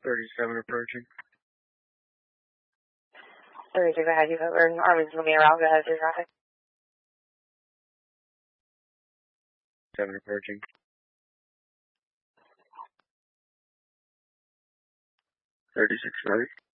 37 approaching. 36, I had you covered. Army's going to be around. Go ahead through traffic. 7 approaching. 36 ready.